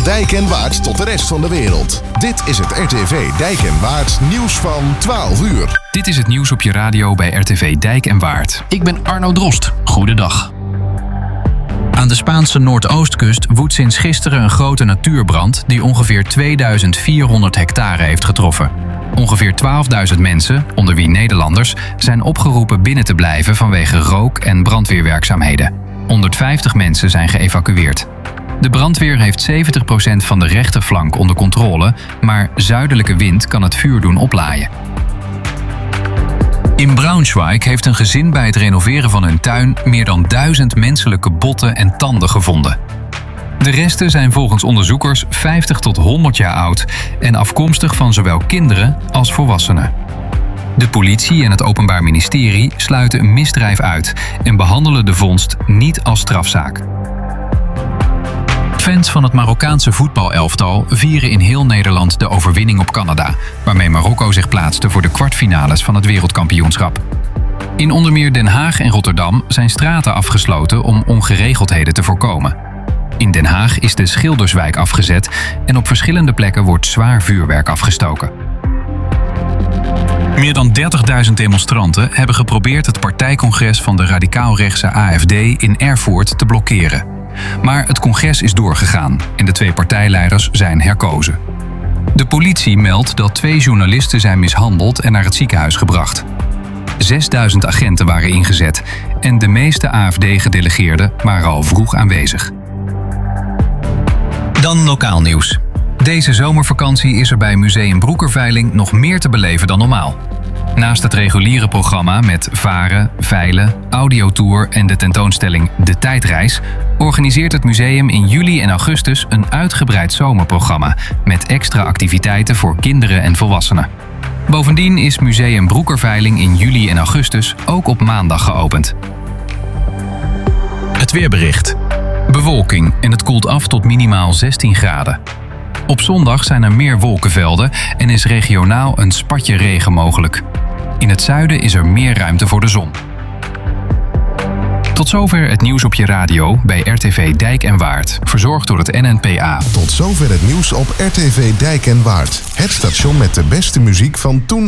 Dijk en Waard tot de rest van de wereld. Dit is het RTV Dijk en Waard nieuws van 12 uur. Dit is het nieuws op je radio bij RTV Dijk en Waard. Ik ben Arno Drost. Goedendag. Aan de Spaanse Noordoostkust woedt sinds gisteren een grote natuurbrand die ongeveer 2400 hectare heeft getroffen. Ongeveer 12.000 mensen, onder wie Nederlanders, zijn opgeroepen binnen te blijven vanwege rook- en brandweerwerkzaamheden. 150 mensen zijn geëvacueerd. De brandweer heeft 70% van de rechterflank onder controle, maar zuidelijke wind kan het vuur doen oplaaien. In Braunschweig heeft een gezin bij het renoveren van hun tuin meer dan 1000 menselijke botten en tanden gevonden. De resten zijn volgens onderzoekers 50 tot 100 jaar oud en afkomstig van zowel kinderen als volwassenen. De politie en het Openbaar Ministerie sluiten een misdrijf uit en behandelen de vondst niet als strafzaak. Fans van het Marokkaanse voetbalelftal vieren in heel Nederland de overwinning op Canada, waarmee Marokko zich plaatste voor de kwartfinales van het wereldkampioenschap. In onder meer Den Haag en Rotterdam zijn straten afgesloten om ongeregeldheden te voorkomen. In Den Haag is de Schilderswijk afgezet en op verschillende plekken wordt zwaar vuurwerk afgestoken. Meer dan 30.000 demonstranten hebben geprobeerd het partijcongres van de radicaal-rechtse AfD in Erfurt te blokkeren. Maar het congres is doorgegaan en de 2 partijleiders zijn herkozen. De politie meldt dat 2 journalisten zijn mishandeld en naar het ziekenhuis gebracht. 6000 agenten waren ingezet en de meeste AfD-gedelegeerden waren al vroeg aanwezig. Dan lokaal nieuws. Deze zomervakantie is er bij Museum Broekerveiling nog meer te beleven dan normaal. Naast het reguliere programma met varen, veilen, audiotour en de tentoonstelling De Tijdreis organiseert het museum in juli en augustus een uitgebreid zomerprogramma met extra activiteiten voor kinderen en volwassenen. Bovendien is Museum Broekerveiling in juli en augustus ook op maandag geopend. Het weerbericht. Bewolking en het koelt af tot minimaal 16 graden. Op zondag zijn er meer wolkenvelden en is regionaal een spatje regen mogelijk. In het zuiden is er meer ruimte voor de zon. Tot zover het nieuws op je radio bij RTV Dijk en Waard. Verzorgd door het NNPA. Tot zover het nieuws op RTV Dijk en Waard. Het station met de beste muziek van toen